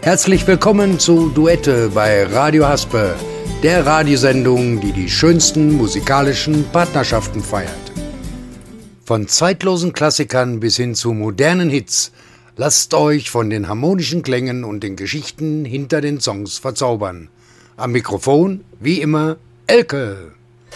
Herzlich willkommen zu Duette bei Radio Haspe, der Radiosendung, die die schönsten musikalischen Partnerschaften feiert. Von zeitlosen Klassikern bis hin zu modernen Hits, lasst euch von den harmonischen Klängen und den Geschichten hinter den Songs verzaubern. Am Mikrofon, wie immer, Elke.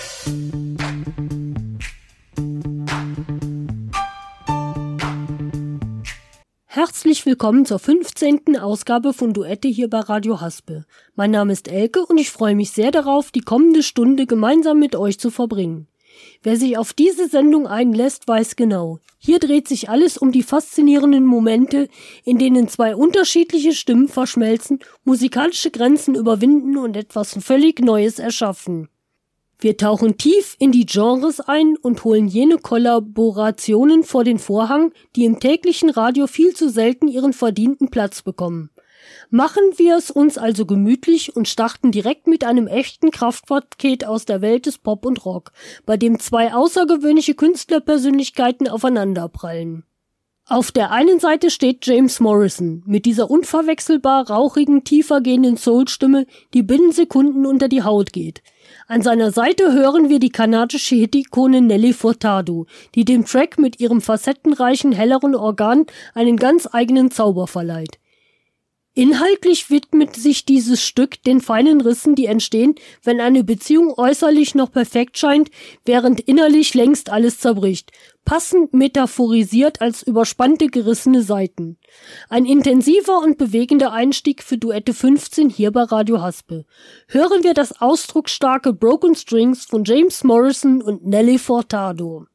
Herzlich willkommen zur 15. Ausgabe von Duette hier bei Radio Haspe. Mein Name ist Elke und ich freue mich sehr darauf, die kommende Stunde gemeinsam mit euch zu verbringen. Wer sich auf diese Sendung einlässt, weiß genau. Hier dreht sich alles um die faszinierenden Momente, in denen zwei unterschiedliche Stimmen verschmelzen, musikalische Grenzen überwinden und etwas völlig Neues erschaffen. Wir tauchen tief in die Genres ein und holen jene Kollaborationen vor den Vorhang, die im täglichen Radio viel zu selten ihren verdienten Platz bekommen. Machen wir es uns also gemütlich und starten direkt mit einem echten Kraftpaket aus der Welt des Pop und Rock, bei dem zwei außergewöhnliche Künstlerpersönlichkeiten aufeinanderprallen. Auf der einen Seite steht James Morrison mit dieser unverwechselbar rauchigen, tiefer gehenden Soul-Stimme, die binnen Sekunden unter die Haut geht. An seiner Seite hören wir die kanadische Hit-Ikone Nelly Furtado, die dem Track mit ihrem facettenreichen, helleren Organ einen ganz eigenen Zauber verleiht. Inhaltlich widmet sich dieses Stück den feinen Rissen, die entstehen, wenn eine Beziehung äußerlich noch perfekt scheint, während innerlich längst alles zerbricht. Passend metaphorisiert als überspannte, gerissene Saiten. Ein intensiver und bewegender Einstieg für Duette 15 hier bei Radio Haspe. Hören wir das ausdrucksstarke Broken Strings von James Morrison und Nelly Furtado.